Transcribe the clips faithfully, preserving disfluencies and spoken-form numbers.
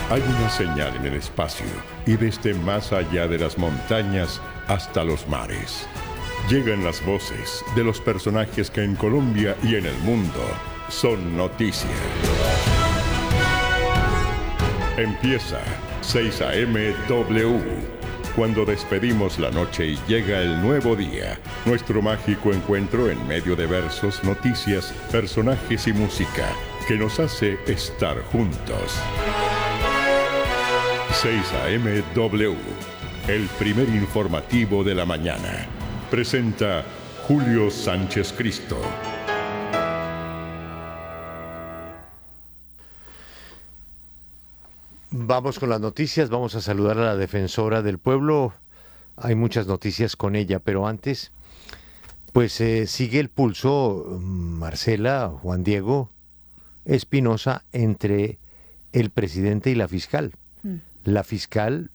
Hay una señal en el espacio y desde más allá de las montañas hasta los mares. Llegan las voces de los personajes que en Colombia y en el mundo son noticia. Empieza seis A M W. Cuando despedimos la noche y llega el nuevo día, nuestro mágico encuentro en medio de versos, noticias, personajes y música que nos hace estar juntos. seis A M W, el primer informativo de la mañana. Presenta Julio Sánchez Cristo. Vamos con las noticias, vamos a saludar a la defensora del pueblo. Hay muchas noticias con ella, pero antes, pues eh, sigue el pulso, Marcela, Juan Diego Espinosa, entre el presidente y la fiscal. Mm. La fiscal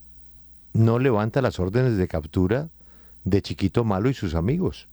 no levanta las órdenes de captura de Chiquito Malo y sus amigos.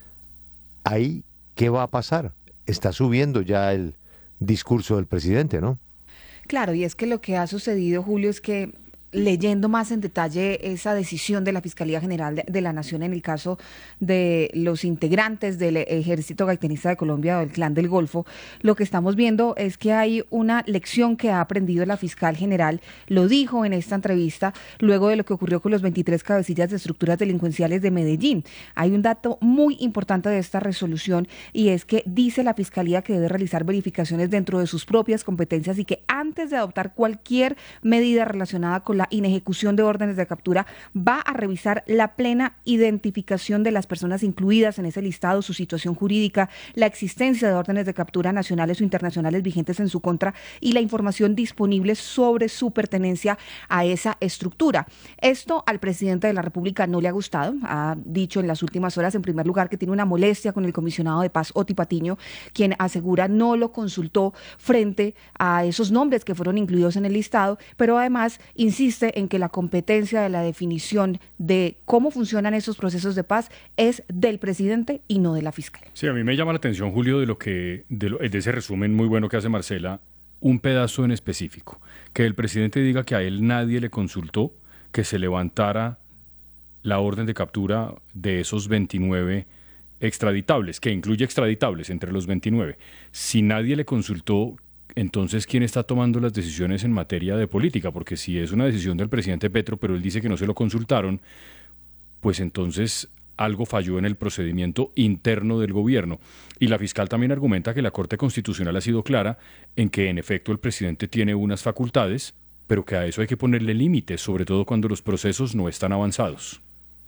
Ahí, ¿qué va a pasar? Está subiendo ya el discurso del presidente, ¿no? Claro, y es que lo que ha sucedido, Julio, es que leyendo más en detalle esa decisión de la Fiscalía General de, de la Nación en el caso de los integrantes del Ejército Gaiternista de Colombia o del Clan del Golfo, lo que estamos viendo es que hay una lección que ha aprendido la fiscal general, lo dijo en esta entrevista, luego de lo que ocurrió con los veintitrés cabecillas de estructuras delincuenciales de Medellín. Hay un dato muy importante de esta resolución y es que dice la Fiscalía que debe realizar verificaciones dentro de sus propias competencias y que antes de adoptar cualquier medida relacionada con la inejecución de órdenes de captura, va a revisar la plena identificación de las personas incluidas en ese listado, su situación jurídica, la existencia de órdenes de captura nacionales o internacionales vigentes en su contra y la información disponible sobre su pertenencia a esa estructura. Esto al presidente de la República no le ha gustado. Ha dicho en las últimas horas, en primer lugar, que tiene una molestia con el comisionado de paz, Oti Patiño, quien asegura no lo consultó frente a esos nombres que fueron incluidos en el listado, pero además insiste en que la competencia de la definición de cómo funcionan esos procesos de paz es del presidente y no de la fiscal. Sí, a mí me llama la atención, Julio, de lo que de, lo, de ese resumen muy bueno que hace Marcela, un pedazo en específico, que el presidente diga que a él nadie le consultó que se levantara la orden de captura de esos veintinueve extraditables, que incluye extraditables entre los veintinueve. Si nadie le consultó, entonces, ¿quién está tomando las decisiones en materia de política? Porque si es una decisión del presidente Petro, pero él dice que no se lo consultaron, pues entonces algo falló en el procedimiento interno del gobierno. Y la fiscal también argumenta que la Corte Constitucional ha sido clara en que, en efecto, el presidente tiene unas facultades, pero que a eso hay que ponerle límites, sobre todo cuando los procesos no están avanzados.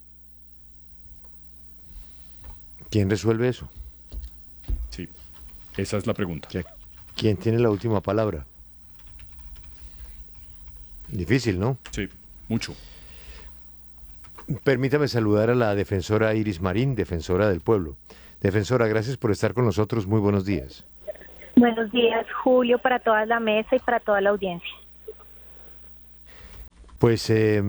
¿Quién resuelve eso? Sí, esa es la pregunta. Sí. ¿Quién tiene la última palabra? Difícil, ¿no? Sí, mucho. Permítame saludar a la defensora Iris Marín, defensora del pueblo. Defensora, gracias por estar con nosotros. Muy buenos días. Buenos días, Julio, para toda la mesa y para toda la audiencia. Pues eh,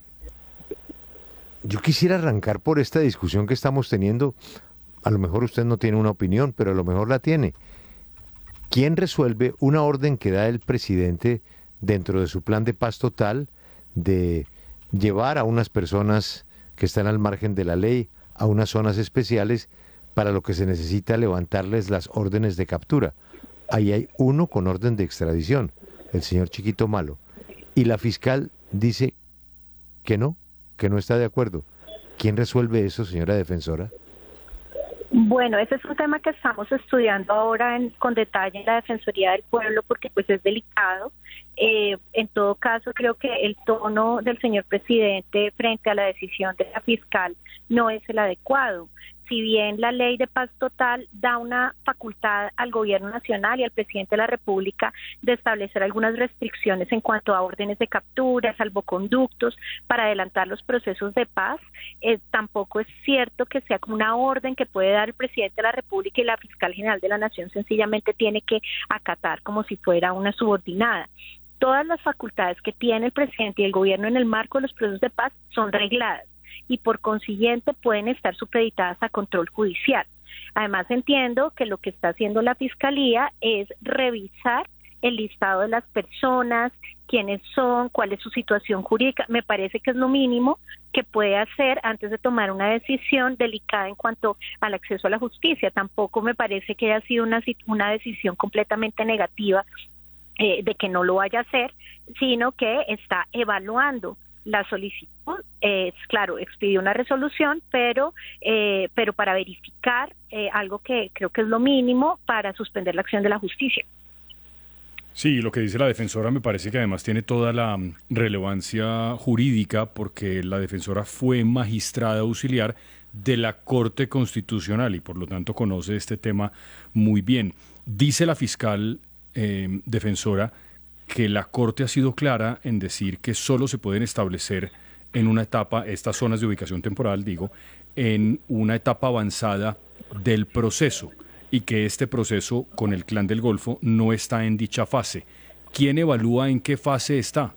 yo quisiera arrancar por esta discusión que estamos teniendo. A lo mejor usted no tiene una opinión, pero a lo mejor la tiene. ¿Quién resuelve una orden que da el presidente dentro de su plan de paz total de llevar a unas personas que están al margen de la ley a unas zonas especiales para lo que se necesita levantarles las órdenes de captura? Ahí hay uno con orden de extradición, el señor Chiquito Malo, y la fiscal dice que no, que no está de acuerdo. ¿Quién resuelve eso, señora defensora? Bueno, ese es un tema que estamos estudiando ahora en, con detalle en la Defensoría del Pueblo porque pues es delicado. Eh, en todo caso, creo que el tono del señor presidente frente a la decisión de la fiscal no es el adecuado. Si bien la ley de paz total da una facultad al gobierno nacional y al presidente de la República de establecer algunas restricciones en cuanto a órdenes de captura, salvoconductos, para adelantar los procesos de paz, eh, tampoco es cierto que sea como una orden que puede dar el presidente de la República y la fiscal general de la Nación sencillamente tiene que acatar como si fuera una subordinada. Todas las facultades que tiene el presidente y el gobierno en el marco de los procesos de paz son regladas y por consiguiente pueden estar supeditadas a control judicial. Además entiendo que lo que está haciendo la Fiscalía es revisar el listado de las personas, quiénes son, cuál es su situación jurídica. Me parece que es lo mínimo que puede hacer antes de tomar una decisión delicada en cuanto al acceso a la justicia. Tampoco me parece que haya sido una, una decisión completamente negativa eh, de que no lo vaya a hacer, sino que está evaluando la solicitud. Es eh, claro, expidió una resolución, pero eh, pero para verificar eh, algo que creo que es lo mínimo para suspender la acción de la justicia. Sí, lo que dice la defensora me parece que además tiene toda la relevancia jurídica, porque la defensora fue magistrada auxiliar de la Corte Constitucional y por lo tanto conoce este tema muy bien. Dice la fiscal eh, defensora que la Corte ha sido clara en decir que solo se pueden establecer en una etapa, estas zonas de ubicación temporal, digo, en una etapa avanzada del proceso, y que este proceso con el Clan del Golfo no está en dicha fase. ¿Quién evalúa en qué fase está?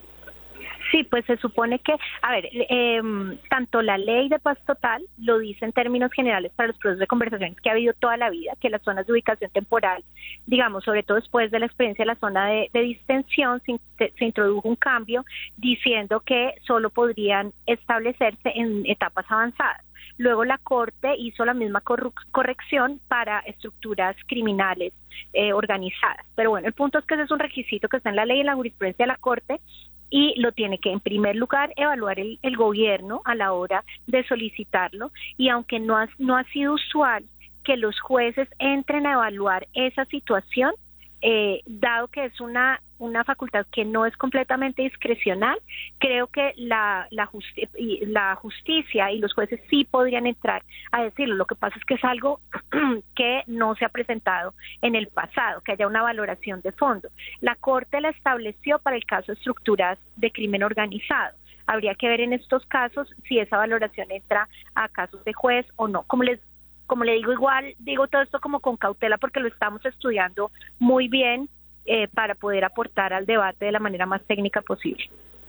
Sí, pues se supone que, a ver, eh, tanto la ley de paz total lo dice en términos generales para los procesos de conversaciones que ha habido toda la vida, que las zonas de ubicación temporal, digamos, sobre todo después de la experiencia de la zona de, de distensión, se, se introdujo un cambio diciendo que solo podrían establecerse en etapas avanzadas. Luego la Corte hizo la misma corrección para estructuras criminales eh, organizadas. Pero bueno, el punto es que ese es un requisito que está en la ley y en la jurisprudencia de la Corte, y lo tiene que, en primer lugar, evaluar el, el gobierno a la hora de solicitarlo. Y aunque no ha, no ha sido usual que los jueces entren a evaluar esa situación, eh, dado que es una una facultad que no es completamente discrecional, creo que la, la, justi la justicia y los jueces sí podrían entrar a decirlo. Lo que pasa es que es algo que no se ha presentado en el pasado, que haya una valoración de fondo. La Corte la estableció para el caso de estructuras de crimen organizado. Habría que ver en estos casos si esa valoración entra a casos de juez o no. Como les Como le digo, igual digo todo esto como con cautela porque lo estamos estudiando muy bien eh, para poder aportar al debate de la manera más técnica posible.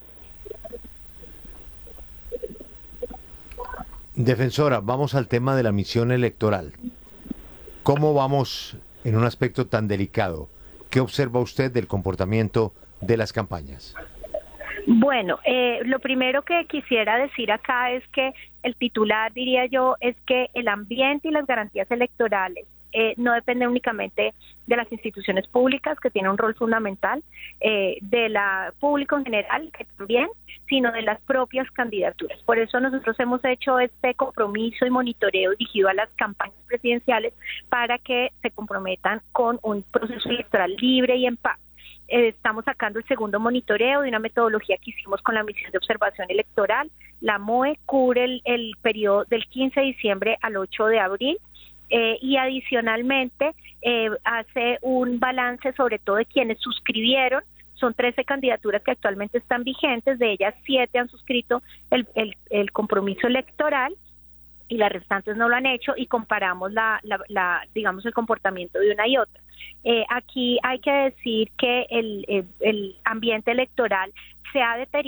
Defensora, vamos al tema de la misión electoral. ¿Cómo vamos en un aspecto tan delicado? ¿Qué observa usted del comportamiento de las campañas? Bueno, eh, lo primero que quisiera decir acá es que el titular, diría yo, es que el ambiente y las garantías electorales eh, no dependen únicamente de las instituciones públicas, que tienen un rol fundamental, eh, de la público en general, que también, sino de las propias candidaturas. Por eso nosotros hemos hecho este compromiso y monitoreo dirigido a las campañas presidenciales para que se comprometan con un proceso electoral libre y en paz. Estamos sacando el segundo monitoreo de una metodología que hicimos con la misión de observación electoral. La M O E cubre el, el periodo del quince de diciembre al ocho de abril eh, y adicionalmente eh, hace un balance sobre todo de quienes suscribieron. Son trece candidaturas que actualmente están vigentes, de ellas siete han suscrito el, el, el compromiso electoral y las restantes no lo han hecho, y comparamos la, la, la digamos el comportamiento de una y otra. Eh, aquí hay que decir que el, el, el ambiente electoral se ha deteriorado